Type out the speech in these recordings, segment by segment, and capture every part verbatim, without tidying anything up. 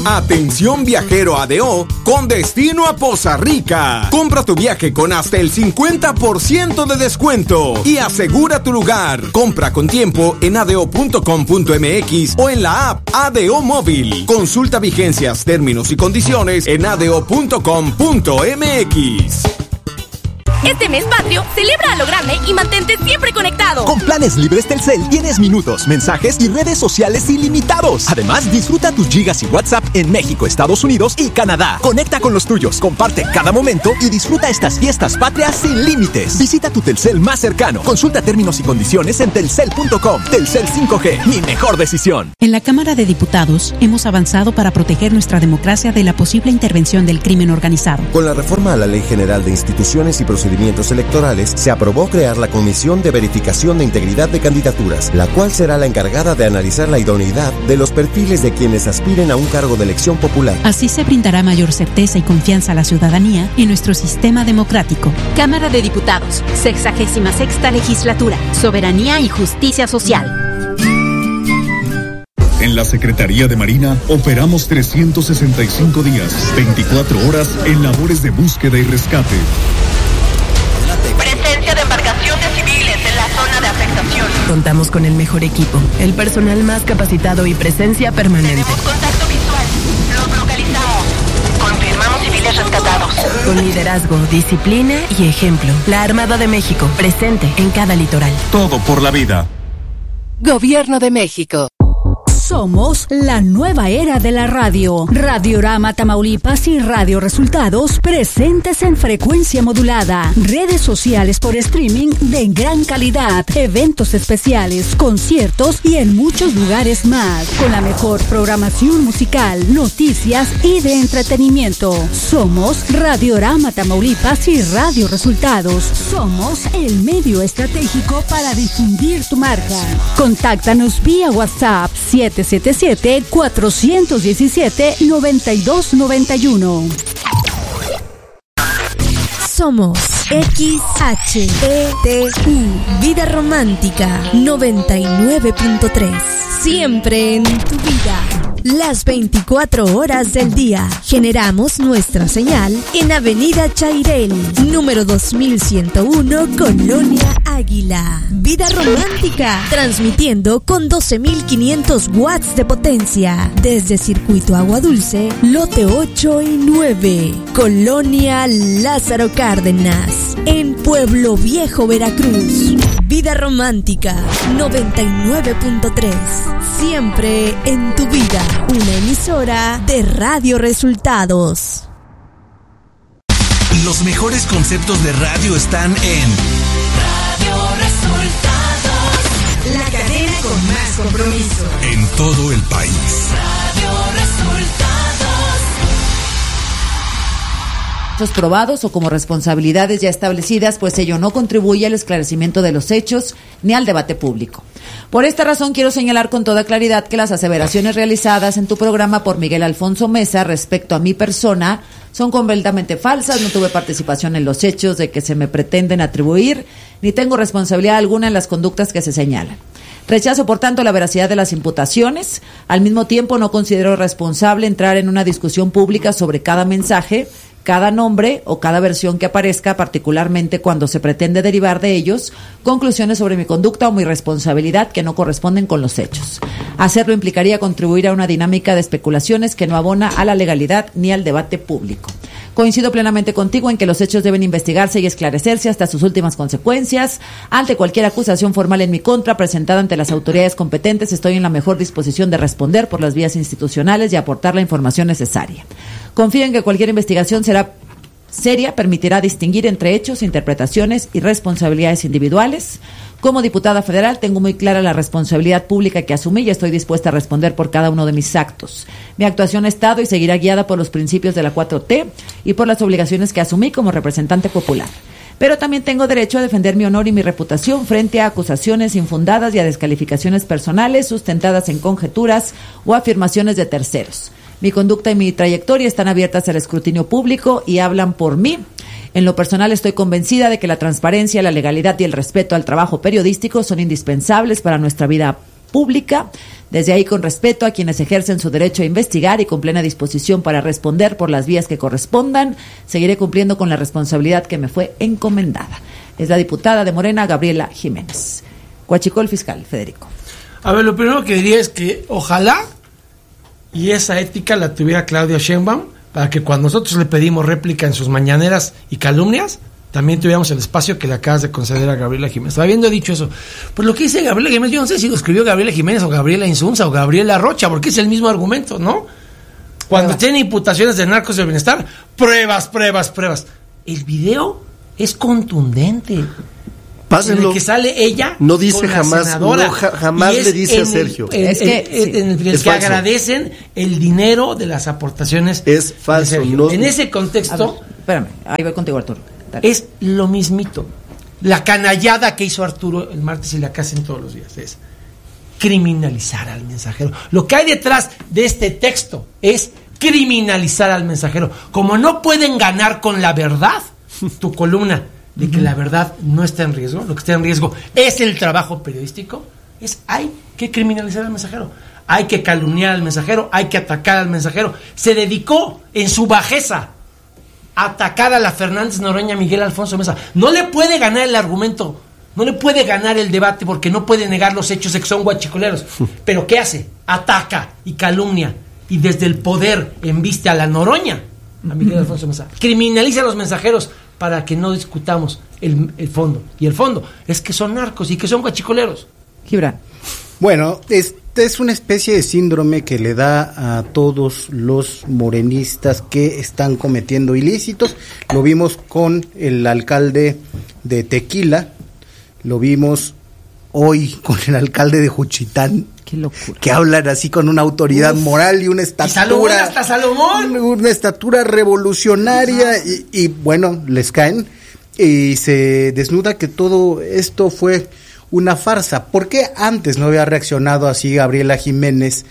Atención viajero A D O con destino a Poza Rica. Compra tu viaje con hasta el cincuenta por ciento de descuento y asegura tu lugar. Compra con tiempo en a d o punto com punto m x o en la app A D O Móvil. Consulta vigencias, términos y condiciones en a d o punto com punto m x. Este mes patrio, celebra a lo grande y mantente siempre conectado. Con planes libres Telcel tienes minutos, mensajes y redes sociales ilimitados. Además, disfruta tus gigas y WhatsApp en México, Estados Unidos y Canadá. Conecta con los tuyos, comparte cada momento y disfruta estas fiestas patrias sin límites. Visita tu Telcel más cercano. Consulta términos y condiciones en telcel punto com. Telcel cinco G, mi mejor decisión. En la Cámara de Diputados hemos avanzado para proteger nuestra democracia de la posible intervención del crimen organizado. Con la reforma a la Ley General de Instituciones y Procedimientos electorales, se aprobó crear la Comisión de Verificación de Integridad de Candidaturas, la cual será la encargada de analizar la idoneidad de los perfiles de quienes aspiren a un cargo de elección popular. Así se brindará mayor certeza y confianza a la ciudadanía en nuestro sistema democrático. Cámara de Diputados, sexagésima sexta legislatura, soberanía y justicia social. En la Secretaría de Marina operamos trescientos sesenta y cinco días, veinticuatro horas en labores de búsqueda y rescate. Presencia de embarcaciones civiles en la zona de afectación. Contamos con el mejor equipo, el personal más capacitado y presencia permanente. Tenemos contacto visual. Los localizamos. Confirmamos civiles rescatados. Con liderazgo, disciplina y ejemplo. La Armada de México, presente en cada litoral. Todo por la vida. Gobierno de México. Somos la nueva era de la radio. Radiorama Tamaulipas y Radio Resultados presentes en frecuencia modulada. Redes sociales por streaming de gran calidad. Eventos especiales, conciertos y en muchos lugares más. Con la mejor programación musical, noticias y de entretenimiento. Somos Radiorama Tamaulipas y Radio Resultados. Somos el medio estratégico para difundir tu marca. Contáctanos vía WhatsApp siete siete siete, cuatro uno siete, nueve dos nueve uno. Somos X H E T U, Vida Romántica noventa y nueve punto tres. Siempre en tu vida. Las veinticuatro horas del día. Generamos nuestra señal en Avenida Chairel, número dos mil ciento uno, Colonia Águila. Vida Romántica, transmitiendo con doce mil quinientos watts de potencia. Desde Circuito Agua Dulce, lote ocho y nueve, Colonia Lázaro Cárdenas, en Pueblo Viejo, Veracruz. Vida Romántica noventa y nueve punto tres. Siempre en tu vida. Una emisora de Radio Resultados. Los mejores conceptos de radio están en Radio Resultados, la cadena con más compromiso en todo el país. Radio Resultados. Probados o como responsabilidades ya establecidas, pues ello no contribuye al esclarecimiento de los hechos ni al debate público. Por esta razón quiero señalar con toda claridad que las aseveraciones realizadas en tu programa por Miguel Alfonso Mesa respecto a mi persona son completamente falsas. No tuve participación en los hechos de que se me pretenden atribuir, ni tengo responsabilidad alguna en las conductas que se señalan. Rechazo, por tanto, la veracidad de las imputaciones. Al mismo tiempo, no considero responsable entrar en una discusión pública sobre cada mensaje, cada nombre o cada versión que aparezca, particularmente cuando se pretende derivar de ellos conclusiones sobre mi conducta o mi responsabilidad que no corresponden con los hechos. Hacerlo implicaría contribuir a una dinámica de especulaciones que no abona a la legalidad ni al debate público. Coincido plenamente contigo en que los hechos deben investigarse y esclarecerse hasta sus últimas consecuencias. Ante cualquier acusación formal en mi contra presentada ante las autoridades competentes, estoy en la mejor disposición de responder por las vías institucionales y aportar la información necesaria. Confío en que cualquier investigación será seria, permitirá distinguir entre hechos, interpretaciones y responsabilidades individuales. Como diputada federal tengo muy clara la responsabilidad pública que asumí y estoy dispuesta a responder por cada uno de mis actos. Mi actuación ha estado y seguirá guiada por los principios de la cuatro T y por las obligaciones que asumí como representante popular. Pero también tengo derecho a defender mi honor y mi reputación frente a acusaciones infundadas y a descalificaciones personales sustentadas en conjeturas o afirmaciones de terceros. Mi conducta y mi trayectoria están abiertas al escrutinio público y hablan por mí. En lo personal estoy convencida de que la transparencia, la legalidad y el respeto al trabajo periodístico son indispensables para nuestra vida pública. Desde ahí, con respeto a quienes ejercen su derecho a investigar y con plena disposición para responder por las vías que correspondan, seguiré cumpliendo con la responsabilidad que me fue encomendada. Es la diputada de Morena, Gabriela Jiménez. Huachicol fiscal, Federico. A ver, lo primero que diría es que ojalá y esa ética la tuviera Claudia Sheinbaum para que cuando nosotros le pedimos réplica en sus mañaneras y calumnias, también tuviéramos el espacio que le acabas de conceder a Gabriela Jiménez. Habiendo dicho eso, pues lo que dice Gabriela Jiménez, yo no sé si lo escribió Gabriela Jiménez o Gabriela Insunza o Gabriela Rocha, porque es el mismo argumento, ¿no? Cuando tiene imputaciones de narcos del bienestar, pruebas, pruebas, pruebas. El video es contundente. Pásenlo. En el que sale ella, no dice con la jamás, senadora, no, ja, jamás le dice a Sergio. El, es que, en, en, en el es que falso. agradecen el dinero de las aportaciones. Es falso. No, en ese contexto, ver, espérame, ahí voy contigo, Arturo. Dale. Es lo mismito. La canallada que hizo Arturo el martes y la que hacen todos los días es criminalizar al mensajero. Lo que hay detrás de este texto es criminalizar al mensajero. Como no pueden ganar con la verdad, tu columna de que la verdad no está en riesgo, lo que está en riesgo es el trabajo periodístico, es hay que criminalizar al mensajero, hay que calumniar al mensajero, hay que atacar al mensajero. Se dedicó en su bajeza a atacar a la Fernández Noroña, Miguel Alfonso Mesa. No le puede ganar el argumento, no le puede ganar el debate porque no puede negar los hechos de que son guachicoleros. Pero ¿qué hace? Ataca y calumnia y desde el poder embiste a la Noroña, a Miguel Alfonso Mesa. Criminaliza a los mensajeros para que no discutamos el, el fondo. Y el fondo es que son narcos y que son guachicoleros. Gibran. Bueno, este es una especie de síndrome que le da a todos los morenistas que están cometiendo ilícitos. Lo vimos con el alcalde de Tequila, lo vimos hoy con el alcalde de Juchitán. Qué locura. Que hablan así con una autoridad Uf. moral y una estatura. ¿Y Salomón hasta Salomón? Una estatura revolucionaria y, y bueno, les caen y se desnuda que todo esto fue una farsa. ¿Por qué antes no había reaccionado así Gabriela Jiménez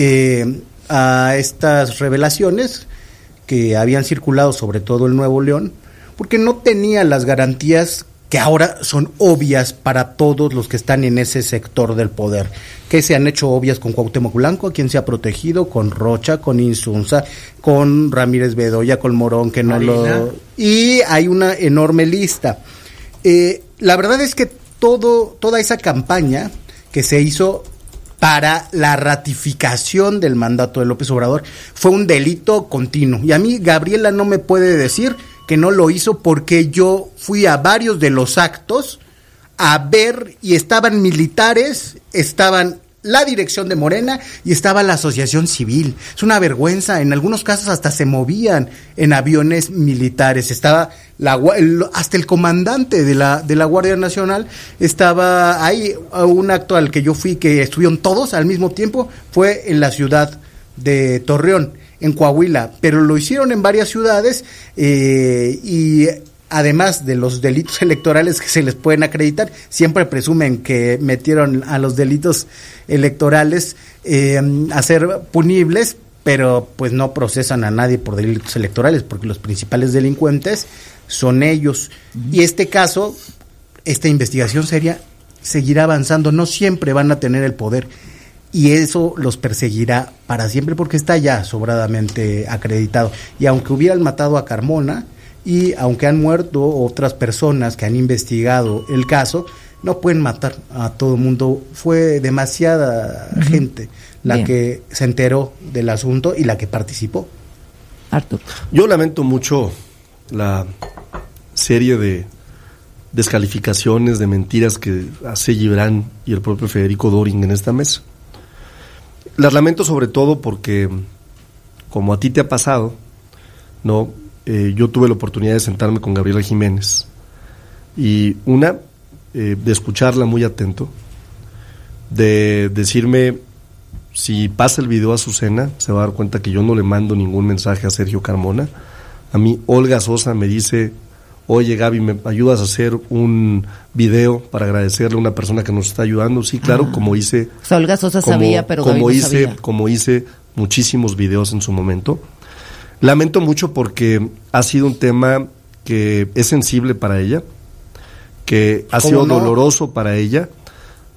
eh, a estas revelaciones que habían circulado sobre todo en Nuevo León? Porque no tenía las garantías que ahora son obvias para todos los que están en ese sector del poder, que se han hecho obvias con Cuauhtémoc Blanco, a quien se ha protegido, con Rocha, con Insunza, con Ramírez Bedoya, con Morón, que no Marina. lo... Y hay una enorme lista. Eh, la verdad es que todo toda esa campaña que se hizo para la ratificación del mandato de López Obrador fue un delito continuo. Y a mí Gabriela no me puede decir que no lo hizo porque yo fui a varios de los actos a ver y estaban militares, estaban la dirección de Morena y estaba la asociación civil. Es una vergüenza, en algunos casos hasta se movían en aviones militares, estaba la, el, hasta el comandante de la de la Guardia Nacional estaba ahí. Un acto al que yo fui que estuvieron todos al mismo tiempo fue en la ciudad de Torreón, en Coahuila, pero lo hicieron en varias ciudades eh, y además de los delitos electorales que se les pueden acreditar, siempre presumen que metieron a los delitos electorales eh, a ser punibles, pero pues no procesan a nadie por delitos electorales, porque los principales delincuentes son ellos. Uh-huh. Y este caso, esta investigación seria seguirá avanzando, no siempre van a tener el poder, y eso los perseguirá para siempre porque está ya sobradamente acreditado. Y aunque hubieran matado a Carmona, y aunque han muerto otras personas que han investigado el caso, no pueden matar a todo el mundo. Fue demasiada uh-huh. gente la Bien. que se enteró del asunto y la que participó. Arturo. Yo lamento mucho la serie de descalificaciones, de mentiras que hace Gibran y el propio Federico Doring en esta mesa. Las lamento sobre todo porque, como a ti te ha pasado, no, eh, yo tuve la oportunidad de sentarme con Gabriela Jiménez y una, eh, de escucharla muy atento, de decirme, si pasa el video a Azucena, se va a dar cuenta que yo no le mando ningún mensaje a Sergio Carmona. A mí Olga Sosa me dice, oye Gaby, ¿me ayudas a hacer un video para agradecerle a una persona que nos está ayudando? Sí, claro, ah. como hice... O sea, Olga Sosa como, sabía, pero como Gaby no hice, sabía. Como hice muchísimos videos en su momento. Lamento mucho porque ha sido un tema que es sensible para ella, que ha sido no? doloroso para ella,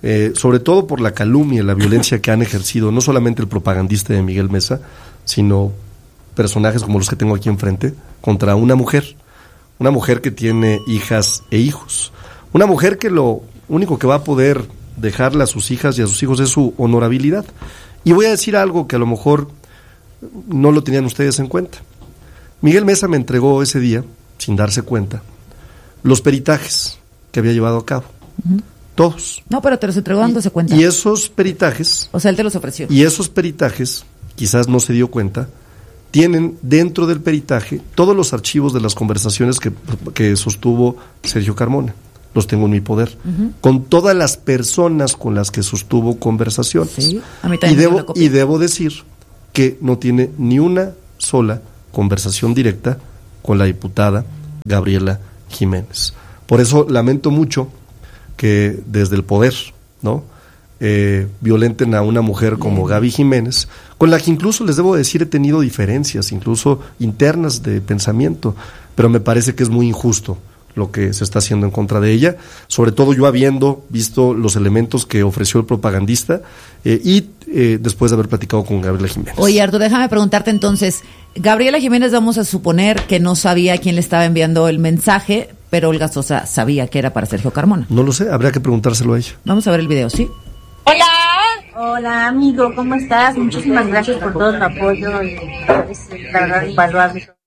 eh, sobre todo por la calumnia y la violencia que han ejercido, no solamente el propagandista de Miguel Mesa, sino personajes como los que tengo aquí enfrente, contra una mujer, una mujer que tiene hijas e hijos, una mujer que lo único que va a poder dejarle a sus hijas y a sus hijos es su honorabilidad. Y voy a decir algo que a lo mejor no lo tenían ustedes en cuenta. Miguel Mesa me entregó ese día, sin darse cuenta, los peritajes que había llevado a cabo. Uh-huh. Todos. No, pero te los entregó dándose cuenta. Y esos peritajes... O sea, él te los ofreció. Y esos peritajes, quizás no se dio cuenta, tienen dentro del peritaje todos los archivos de las conversaciones que, que sostuvo Sergio Carmona. Los tengo en mi poder. Uh-huh. Con todas las personas con las que sostuvo conversaciones. Sí, a mí también y, debo, y debo decir que no tiene ni una sola conversación directa con la diputada Gabriela Jiménez. Por eso lamento mucho que desde el poder, ¿no? Eh, violenten a una mujer como Gaby Jiménez, con la que incluso les debo decir he tenido diferencias, incluso internas de pensamiento, pero me parece que es muy injusto lo que se está haciendo en contra de ella, sobre todo yo habiendo visto los elementos que ofreció el propagandista eh, y eh, después de haber platicado con Gabriela Jiménez. Oye, Arturo, déjame preguntarte entonces, Gabriela Jiménez, vamos a suponer que no sabía quién le estaba enviando el mensaje, pero Olga Sosa sabía que era para Sergio Carmona. No lo sé, habría que preguntárselo a ella. Vamos a ver el video, ¿sí? Hola. Hola, amigo, ¿cómo estás? Muchísimas gracias por todo tu apoyo y es, la verdad, invaluable.